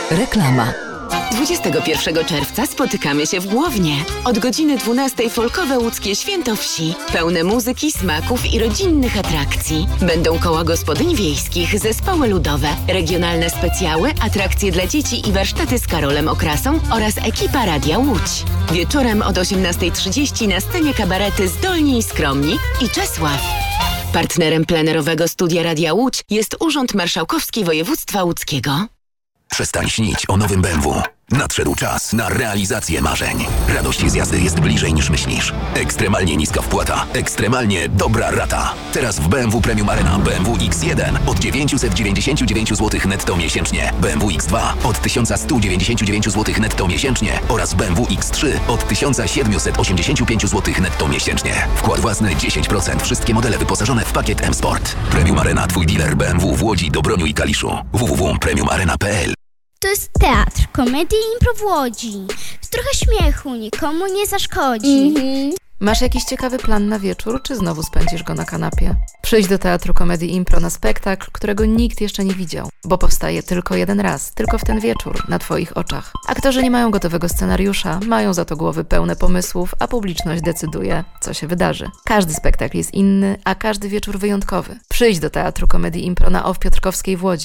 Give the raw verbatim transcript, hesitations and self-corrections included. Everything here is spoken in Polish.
Reklama. dwudziestego pierwszego czerwca spotykamy się w Głownie. Od godziny dwunastej folkowe łódzkie święto wsi. Pełne muzyki, smaków i rodzinnych atrakcji. Będą koła gospodyń wiejskich, zespoły ludowe, regionalne specjały, atrakcje dla dzieci i warsztaty z Karolem Okrasą oraz ekipa Radia Łódź. Wieczorem od osiemnastej trzydzieści na scenie kabarety Zdolni i Skromni i Czesław. Partnerem plenerowego studia Radia Łódź jest Urząd Marszałkowski Województwa Łódzkiego. Przestań śnić o nowym B M W. Nadszedł czas na realizację marzeń. Radość z jazdy jest bliżej niż myślisz. Ekstremalnie niska wpłata. Ekstremalnie dobra rata. Teraz w B M W Premium Arena B M W X jeden od dziewięćset dziewięćdziesiąt dziewięć złotych netto miesięcznie. B M W X dwa od tysiąc sto dziewięćdziesiąt dziewięć złotych netto miesięcznie oraz B M W X trzy od tysiąc siedemset osiemdziesiąt pięć złotych netto miesięcznie. Wkład własny dziesięć procent. Wszystkie modele wyposażone w pakiet M-Sport. Premium Arena, twój dealer B M W w Łodzi, Dobroniu i Kaliszu. w w w kropka premium arena kropka p l. To jest teatr, komedii i impro w Łodzi. Trochę śmiechu nikomu nie zaszkodzi. Mm-hmm. Masz jakiś ciekawy plan na wieczór, czy znowu spędzisz go na kanapie? Przyjdź do Teatru Komedii Impro na spektakl, którego nikt jeszcze nie widział, bo powstaje tylko jeden raz, tylko w ten wieczór, na Twoich oczach. Aktorzy nie mają gotowego scenariusza, mają za to głowy pełne pomysłów, a publiczność decyduje, co się wydarzy. Każdy spektakl jest inny, a każdy wieczór wyjątkowy. Przyjdź do Teatru Komedii Impro na O W Piotrkowskiej w Łodzi.